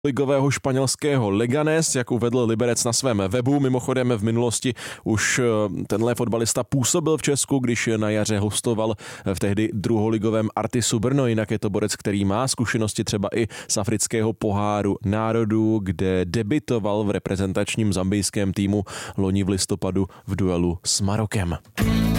ligového španělského Leganés, jak uvedl Liberec na svém webu. Mimochodem v minulosti už tenhle fotbalista působil v Česku, když na jaře hostoval v tehdy druholigovém Artisu Brno. Jinak je to borec, který má zkušenosti třeba i z afrického poháru národů, kde debitoval v reprezentačním zambijském týmu loni v listopadu v duelu s Marokem.